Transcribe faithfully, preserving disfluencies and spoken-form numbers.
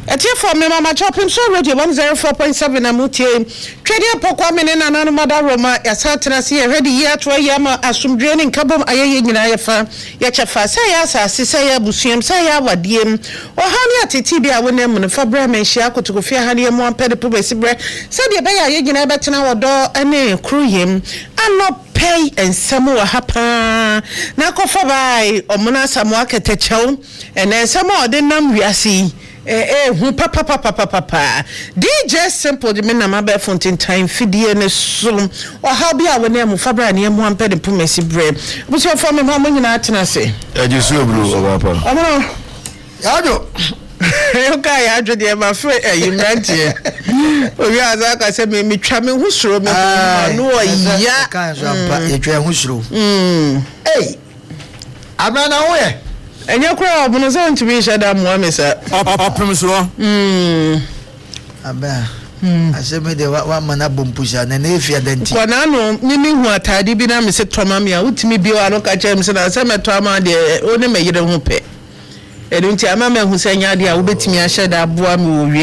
Etie for me mama chopping so radio one oh four point seven amutie. Twede pokwa me ne nana mother Roma yasatena se ready year to yama asumdwe ne nkabom ayeye nyina yefa ye chefa say ya asase say ya busuem say ya wadiem o hani ateti bia wo nem no fabra me hia kotokofi hani mu ampede pobesi bre say de be ya ye nyina betena wodo ene kruyem ano pay and samu hapa na kofa bai omuna samu aketechew ene samu ode nam wiasi eh eh hu papa papa papa D J Simple de me na ma be fontin time fidie ne so o ha bia wo ne mu fabra ne mu ampede pomesi bre bu so for me ma mo nyina atena se ejisu obru o papa omo yajo okay yajo de ma fe eh yimrantie obi azaka se me metwa me husuro me no ya kan so pa etwa husuro mm eh amana wo ye enye kura obuno so ntumi shada mu amesa opem so mm aba aseme de wa mana bompusha na na efia denti kwana no mimi hu atade bi na me se toma me a utimi bi wa no ka chem se na se me toma de oni me yire hu pe edunti ama me hu se nya de a wo betimi a shada aboa me wo